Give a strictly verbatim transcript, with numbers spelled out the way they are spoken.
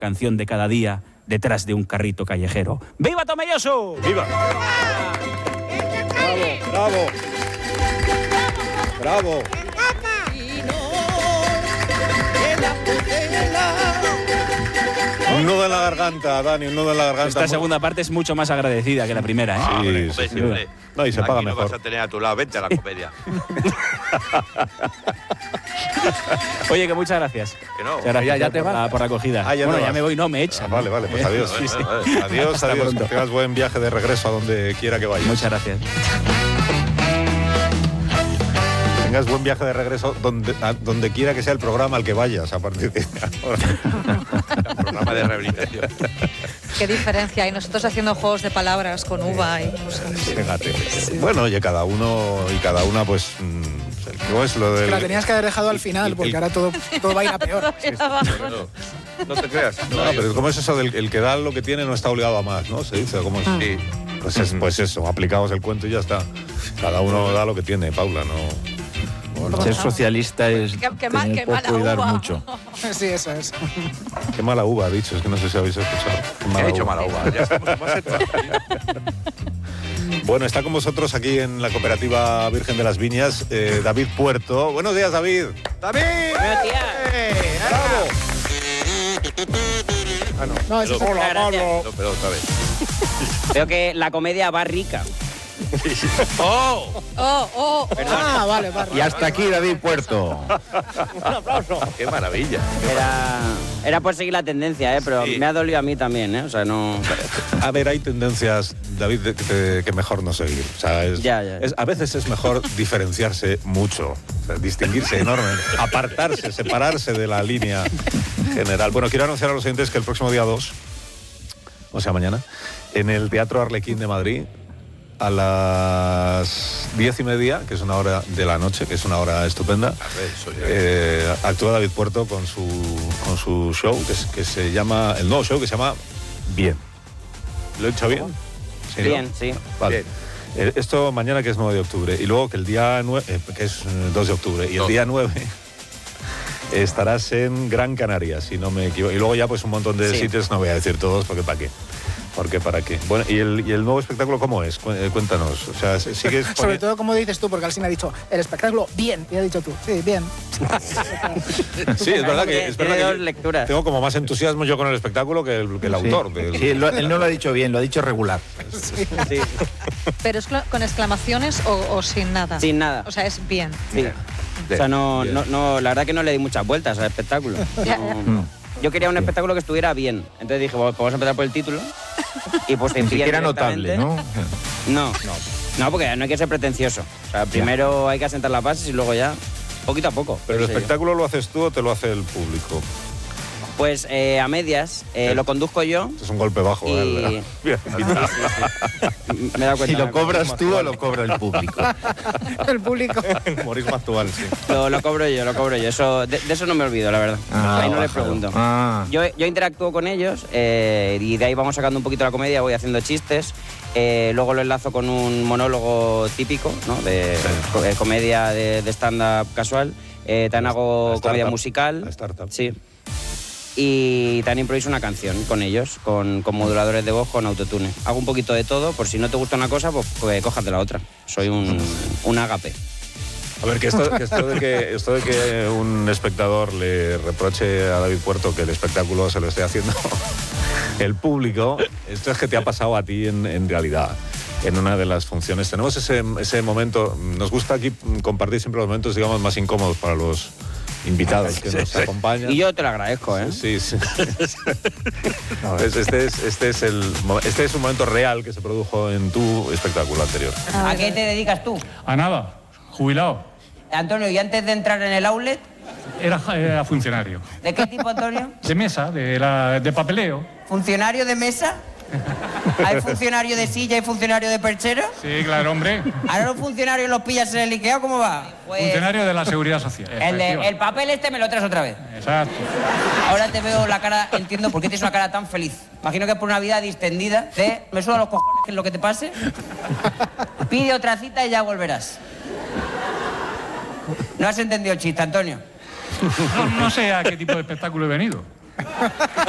canción de cada día detrás de un carrito callejero. ¡Viva Tomelloso! ¡Viva! ¡Bravo! ¡Bravo! ¡Bravo! Un nudo en la garganta, Dani, un nudo en la garganta. Esta segunda parte es mucho más agradecida que la primera, ¿eh? Sí, hombre, sí, sí. hombre. No, y se paga Aquí no mejor. vas a tener a tu lado, vente a la comedia. Oye, que muchas gracias. Que no. Muchas gracias Ya- ya por, te vas. la, por la acogida. Ah, ya bueno, te ya vas. me voy, no, me echan. Vale, vale, pues adiós. Sí, sí. Adiós, Hasta adiós. pronto. Que tengas buen viaje de regreso a donde quiera que vayas. Muchas gracias. Tengas buen viaje de regreso donde, a donde quiera que sea el programa al que vayas a partir de ahora. El programa de rehabilitación. Qué diferencia hay nosotros haciendo juegos de palabras con uva y no sé. Fíjate. Bueno, oye, cada uno y cada una, pues, mm, ¿cómo es lo del...? Que la tenías que haber dejado al final, porque ahora todo, todo va a ir a peor. No, no te creas. No, pero ¿cómo es eso del el que da lo que tiene no está obligado a más, ¿no? Se dice, ¿cómo es? Sí. Pues, es, pues eso, aplicamos el cuento y ya está. Cada uno da lo que tiene, Paula, no... Ser socialista es Qué- qué mal- tener qué mala poco y dar uva. mucho. Sí, eso es. Qué mala uva ha dicho, es que no sé si habéis escuchado. Qué ¿Qué mala ha dicho uva. mala uva? Ya estamos más hechos. Bueno, está con vosotros aquí en la cooperativa Virgen de las Viñas, eh, David Puerto. Buenos días, David. ¡David! ¡Eh! ¡Bravo! Ah, no. No, eso es Hola, Pablo. No, pero otra vez. Veo que la comedia va rica. ¡Oh! Oh, oh, oh. Ah, vale, vale. Y hasta aquí David Puerto. ¡Qué maravilla! Era, era por seguir la tendencia, ¿eh? Pero Sí. me ha dolido a mí también, ¿eh? O sea, no... A ver, hay tendencias, David, de- que, te- que mejor no seguir. O sea, es, Ya, ya. es- a veces es mejor diferenciarse mucho, o sea, distinguirse enormemente, apartarse, separarse de la línea general. Bueno, quiero anunciar a los oyentes que el próximo día dos, o sea, mañana, en el Teatro Arlequín de Madrid, a las diez y media, que es una hora de la noche, que es una hora estupenda, A ver, eso ya. eh, actúa David Puerto con su, con su show, que, es- que se llama, el nuevo show que se llama Bien. ¿Lo he dicho bien? Sí, ¿no? Bien, sí. Vale. Eh, Esto mañana, que es nueve de octubre, y luego que el día nueve, eh, que es eh, dos de octubre, y el Dos. día nueve estarás en Gran Canaria, si no me equivoco. Y luego ya pues un montón de Sí. sitios, no voy a decir todos, porque ¿para qué? Porque ¿para qué? Bueno, ¿y el, y el nuevo espectáculo cómo es? Cu- eh, Cuéntanos. O sea, sigues Sobre todo, como dices tú, porque Alsina ha dicho, el espectáculo, bien. Y ha dicho tú, sí, bien. Sí, es verdad que, es verdad Tiene que dos yo lecturas. tengo como más entusiasmo yo con el espectáculo que el, que el autor. del- Sí, lo- él no lo ha dicho bien, lo ha dicho regular. Sí. Pero es cla- con exclamaciones o, o sin nada. Sin nada. O sea, es bien. Sí. O sea, no, Bien. no, no, la verdad que no le di muchas vueltas al espectáculo. Ya, No. Yo quería un espectáculo que estuviera bien. Entonces dije, bueno, pues vamos a empezar por el título. Y pues Ni bien siquiera directamente. notable, ¿no? No. No, porque no hay que ser pretencioso. O sea, primero hay que asentar las bases y luego ya, poquito a poco. Pero el qué sé yo. espectáculo lo haces tú o te lo hace el público. Pues eh, a medias, eh, lo conduzco yo. Es un golpe bajo. Y- ¿eh? Bien. Me he dado cuenta. Si lo cobras tú o lo cobra el público. El público. Humorismo actual, sí. Lo, lo cobro yo, lo cobro yo. Eso, de, de eso no me olvido, la verdad. Ah, Ahí no les bájalo. pregunto. Ah. Yo, yo interactúo con ellos eh, y de ahí vamos sacando un poquito la comedia, voy haciendo chistes. eh, luego lo enlazo con un monólogo típico, ¿no? De co- eh, comedia de, de stand-up casual. Eh, también hago La comedia startup. musical. La startup. Sí. Y también improviso una canción con ellos, con, con moduladores de voz, con autotune. Hago un poquito de todo, por si no te gusta una cosa, pues, pues cójate la otra. Soy un, un ágape. A ver, que esto, que esto de que esto de que un espectador le reproche a David Puerto que el espectáculo se lo esté haciendo el público, esto es que te ha pasado a ti en, en realidad, en una de las funciones. Tenemos ese, ese momento, nos gusta aquí compartir siempre los momentos, digamos, más incómodos para los invitados que nos acompañan. Y yo te lo agradezco, ¿eh? Sí, sí. Pues este, es, este, es el, mo- este es un momento real que se produjo en tu espectáculo anterior. ¿A qué te dedicas tú? A nada, jubilado. Antonio, y antes de entrar en el outlet, Era, era funcionario. ¿de qué tipo, Antonio? De mesa, de, la, de papeleo. ¿Funcionario de mesa? ¿Hay funcionario de silla y funcionario de perchero? Sí, claro, hombre. ¿Ahora los funcionarios los pillas en el Ikea? ¿Cómo va? Pues Funcionario de la Seguridad Social. el, de- efectiva. el papel este me lo traes otra vez. Exacto. Ahora te veo la cara, entiendo por qué tienes una cara tan feliz. Imagino que es por una vida distendida de me sudan los cojones que es lo que te pase. Pide otra cita y ya volverás. ¿No has entendido el chiste, Antonio? No, no sé a qué tipo de espectáculo he venido.